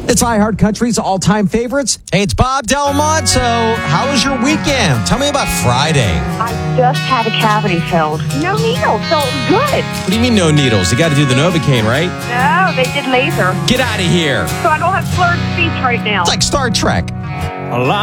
It's iHeart Country's all-time favorites. Hey, it's Bob Delmont. So, how was your weekend? Tell me about Friday. I just had a cavity filled. No needles, so good. What do you mean no needles? You got to do the Novocaine, right? No, they did laser. Get out of here. So I don't have slurred speech right now. It's like Star Trek.